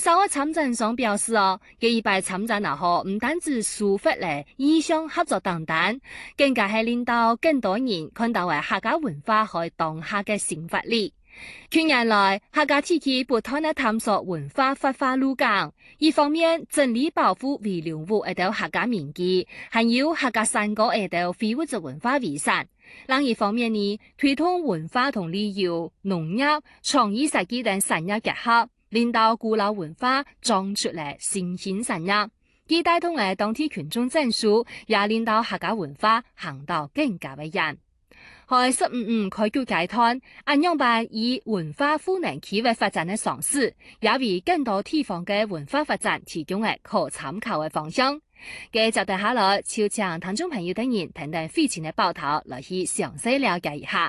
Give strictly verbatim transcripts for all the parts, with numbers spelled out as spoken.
稍喺參展上表示哦，佢一擺參展啊後，唔單止抒發咧意向合作等等，更加係令到更多人看到嘅客家文化喺當下嘅新發力。近年來，客家地區不斷地探索文化發揮路徑，一方面整理保護遺留物一道客家民記，還有客家山歌一道非物質文化遺產；另一方面呢，推動文化同旅遊、農業、創意設計等產業結合，令到古老文化長出嚟新興產業，既帶動嚟當地群眾證書，也令到客家文化行到更加嘅遠。喺十五五開局階段，安陽辦以文化賦能企業發展嘅嘗試，也為更多地方嘅文化發展提供嘅可參考嘅方向。嘅接待下來，就請聽眾朋友等人聽聽費前嘅報道，來去詳細了解一下。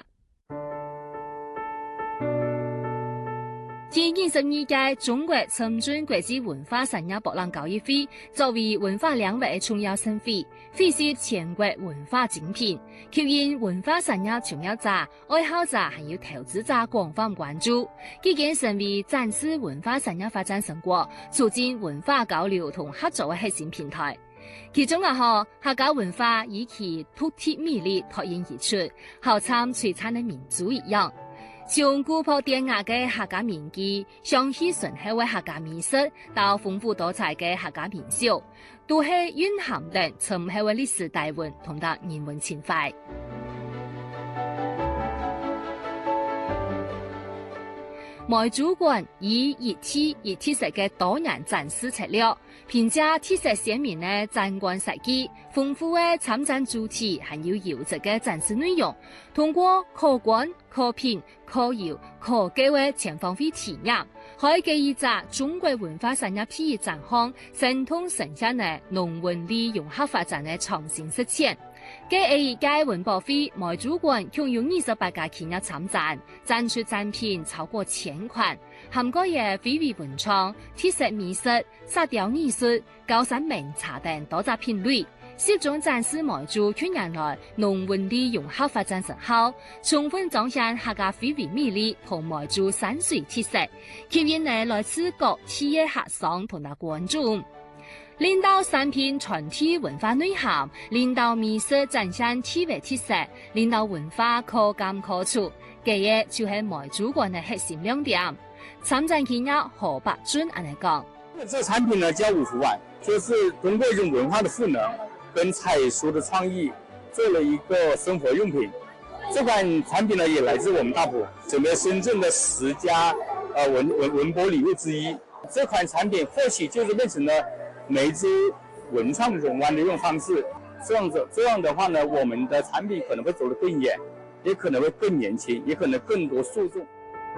第二十二屆中國深圳國際文化產業博覽交易會作為文化領域嘅重要盛會，匯集全國文化精品，吸引文化產業從業者、愛好者還有投資者廣泛關注，基建成為展示文化產業發展成果、促進文化交流同合作嘅核心平台。其中啊，嗬客家文化以其獨特魅力脫穎而出，好似璀璨嘅明珠一樣。從古樸典雅嘅客家民記、香氣醇厚嘅客家美食，到豐富多彩嘅客家名秀，都係蘊含着深厚嘅歷史底蘊同埋人文情懷。梅主館以一體一體式嘅多元展示策略，憑借特色鮮明嘅展館設計、豐富嘅參展主題，還有優質嘅展示內容，通過可觀、可品、可遊、可購嘅全方位體驗，可以給予者中國文化產業體育展項生動呈現嘅農文旅融合發展嘅創新實踐。嘅二屆文博會梅主館共有二十八家企業參展，展出展品超過千款，涵蓋嘅非遺文創、特色美食、沙雕藝術、高山名茶等多種品類，集中展示梅主近年來農文旅融合發展成效，充分彰顯客家非遺魅力同梅主山水特色，吸引嚟來自各企業客商同埋觀眾。領導產品傳遞文化內涵，領導美食展現地域特色，領導文化可感可觸，這個就係梅主館的核心亮點。參展企業何伯尊安尼講： 這產品呢叫五福碗，就是通過一種文化的賦能跟彩書的創意，做了一個生活用品。這款產品呢也來自我們大埔，整個深圳的十佳呃文文文博禮物之一。這款產品或許就是變成了梅州文創融灣的一種方式，這樣子，這樣的話呢，我們的產品可能會走得更遠，也可能會更年輕，也可能更多受眾。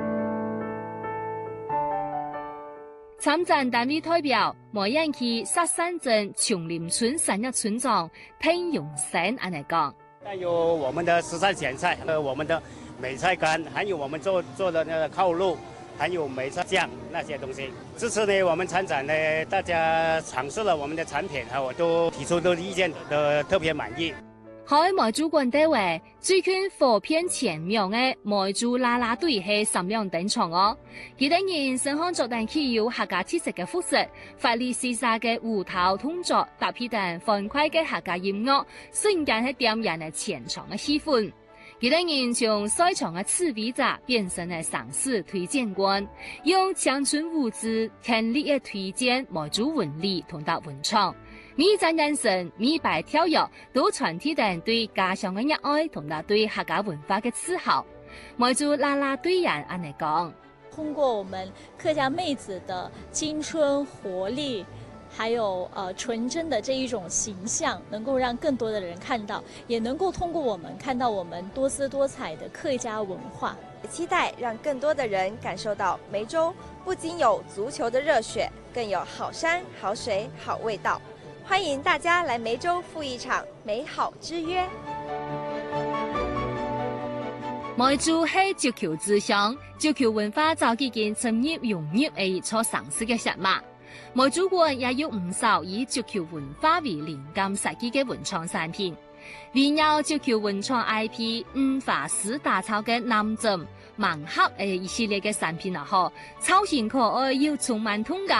參展單位代表梅縣區沙山鎮瓊林村產業村長聽永生安尼講： 帶有我們的十三鹹菜，和我們的梅菜乾，還有我們做做的那個烤肉。還有梅菜醬那些東西，這次呢，我們參展呢，大家嘗試了我們的產品，我都提出的意見都特別滿意。 喺梅主館地位最近火遍全苗嘅梅主啦啦隊係三兩登場哦，佢哋人身上着但具有客家特色嘅服飾，發力時尚嘅舞蹈動作，搭配等歡快嘅客家音樂，瞬間係點燃咗全場嘅氣氛。佢哋人從賽場嘅刺筆者變成了賞識推薦官，用青春無知強力嘅推薦梅主文理同埋文創，每一盞眼神、每一擺跳躍都傳遞人對家鄉嘅熱愛同埋對客家文化嘅自豪。梅主啦啦隊人安尼講： 通過我們客家妹子的青春活力，還有呃純真的這一種形象，能夠讓更多的人看到，也能夠通過我們看到我們多姿多彩的客家文化。 期待讓更多的人感受到梅州不僅有足球的熱血，更有好山好水好味道。歡迎大家來梅州赴一場美好之約。 梅主係足球之鄉，足球文化早已經深入融入誒所嘗試嘅食物。梅主館也有唔少以足球文化為靈感設計嘅文創產品，圍繞足球文創 I P 五華師打造嘅南鎮盲盒誒一系列嘅產品啊，嗬，超型可愛又充滿通感。